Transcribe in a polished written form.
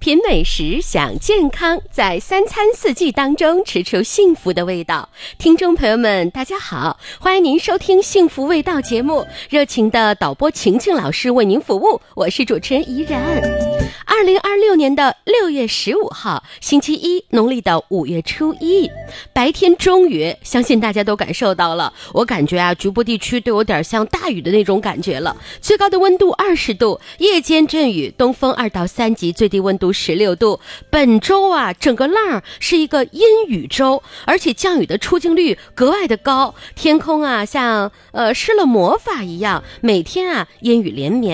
品美食，享健康，在三餐四季当中吃出幸福的味道。听众朋友们，大家好，欢迎您收听幸福味道节目，热情的导播晴晴老师为您服务，我是主持人怡然。2026年的6月15号，星期一，农历的5月初1，白天中雨，相信大家都感受到了。我感觉啊，局部地区都有点像大雨的那种感觉了。最高的温度20度，夜间阵雨，东风2到3级，最低温度16度。本周啊，整个浪是一个阴雨周，而且降雨的出镜率格外的高，天空啊像施了魔法一样，每天啊阴雨连绵。